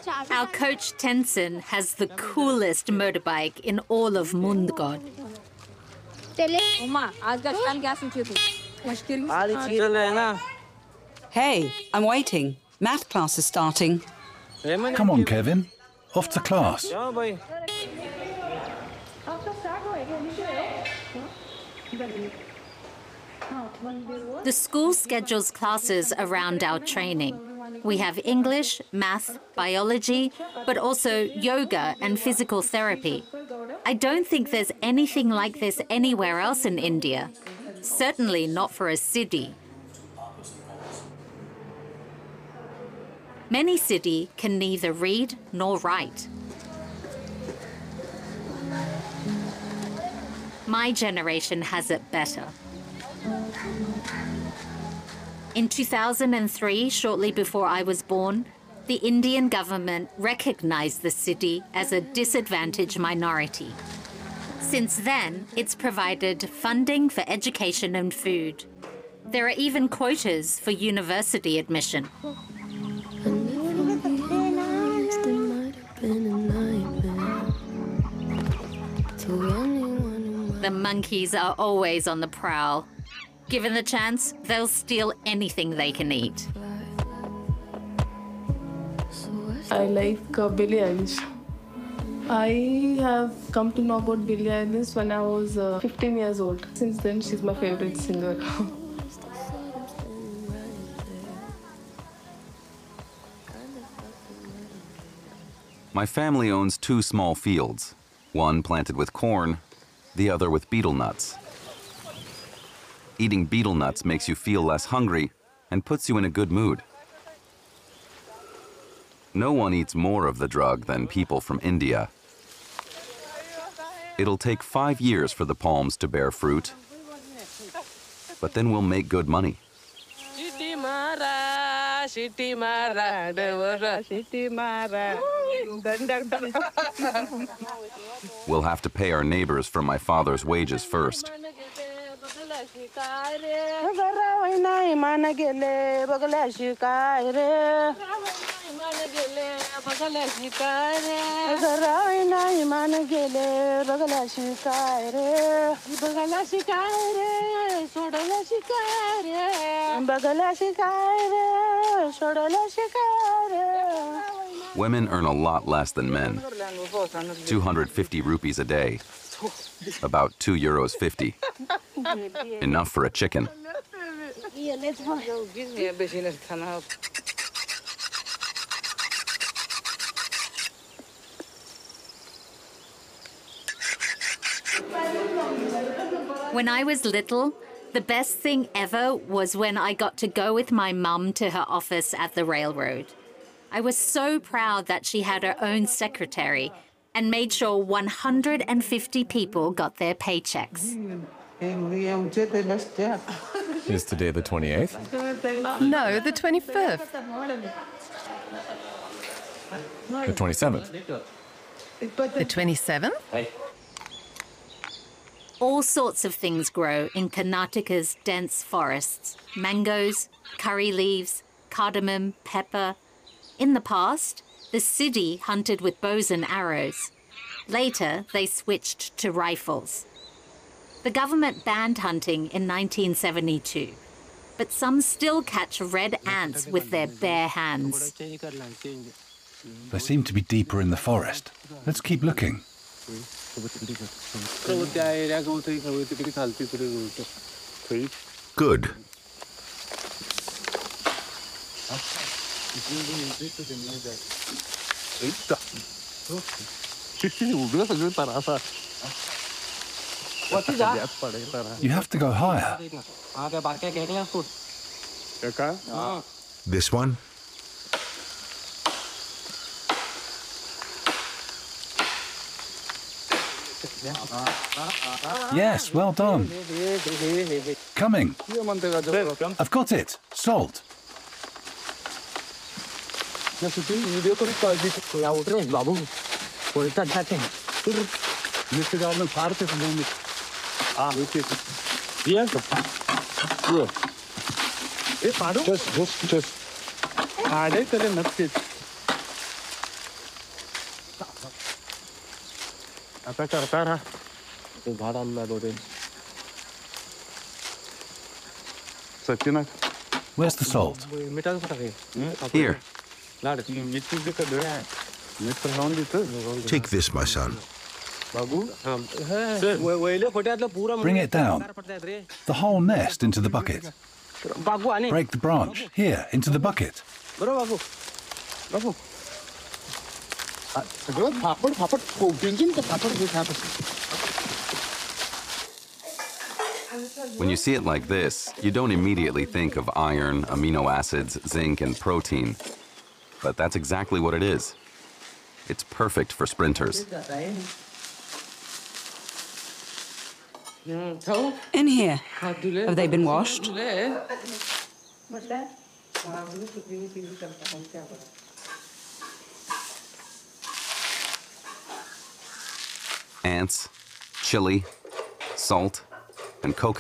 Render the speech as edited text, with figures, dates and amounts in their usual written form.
Our coach Tenzin has the coolest motorbike in all of Mundgod. Hey, I'm waiting. Math class is starting. Come on, Kevin. Off to class. The school schedules classes around our training. We have English, math, biology, but also yoga and physical therapy. I don't think there's anything like this anywhere else in India. Certainly not for a Siddhi. Many Siddhi can neither read nor write. My generation has it better. In 2003, shortly before I was born, the Indian government recognized the Siddhi as a disadvantaged minority. Since then, it's provided funding for education and food. There are even quotas for university admission. The monkeys are always on the prowl. Given the chance, they'll steal anything they can eat. I like Billie Eilish. I have come to know about Billie Eilish when I was 15 years old. Since then, she's my favorite singer. My family owns 2 small fields, one planted with corn, the other with betel nuts. Eating betel nuts makes you feel less hungry and puts you in a good mood. No one eats more of the drug than people from India. It'll take 5 years for the palms to bear fruit, but then we'll make good money. We'll have to pay our neighbors for my father's wages first. Women earn a lot less than men, 250 rupees a day, about €2.50. Enough for a chicken. When I was little, the best thing ever was when I got to go with my mum to her office at the railroad. I was so proud that she had her own secretary and made sure 150 people got their paychecks. Is today the 28th? No, the 25th. The 27th? The 27th? All sorts of things grow in Karnataka's dense forests. Mangoes, curry leaves, cardamom, pepper. In the past, the Siddhi hunted with bows and arrows. Later, they switched to rifles. The government banned hunting in 1972, but some still catch red ants with their bare hands. They seem to be deeper in the forest. Let's keep looking. Good. You have to go higher. This one? Yes, well done. Coming. I've got it. Salt. Where's the salt? Here. Take this, my son. Bring it down. The whole nest into the bucket. Break the branch. Here, into the bucket. When you see it like this, you don't immediately think of iron, amino acids, zinc, and protein. But that's exactly what it is. It's perfect for sprinters. In here. Have they been washed? Ants, chili, salt, and coconut.